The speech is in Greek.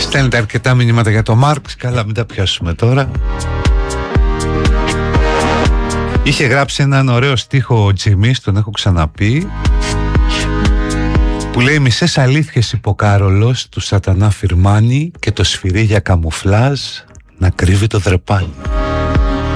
Στέλνετε αρκετά μηνύματα για το Μάρξ. Καλά, μην τα πιάσουμε τώρα. Είχε γράψει έναν ωραίο στίχο ο Τζιμής, τον έχω ξαναπεί, που λέει: μισές αλήθειες είπε ο Κάρολος του σατανά Φιρμάνι και το σφυρί για καμουφλάζ να κρύβει το δρεπάνι.